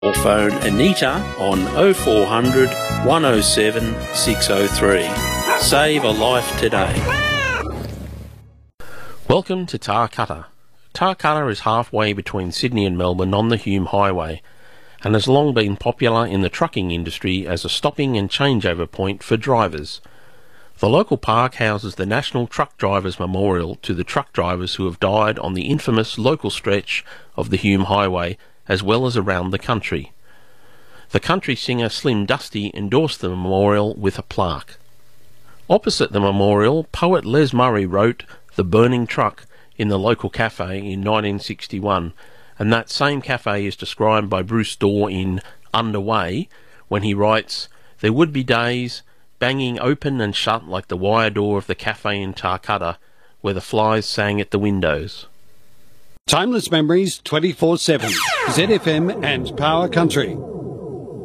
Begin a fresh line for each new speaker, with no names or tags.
or phone Anita on 0400 107 603. Save a life today.
Welcome to Tarcutta. Tarcutta is halfway between Sydney and Melbourne on the Hume Highway and has long been popular in the trucking industry as a stopping and changeover point for drivers. The local park houses the National Truck Drivers Memorial to the truck drivers who have died on the infamous local stretch of the Hume Highway, as well as around the country. The country singer Slim Dusty endorsed the memorial with a plaque. Opposite the memorial, poet Les Murray wrote "The Burning Truck" in the local cafe in 1961, and that same cafe is described by Bruce Dorr in Underway when he writes, "There would be days banging open and shut like the wire door of the cafe in Tarcutta, where the flies sang at the windows."
Timeless memories 24/7. ZFM and Power Country.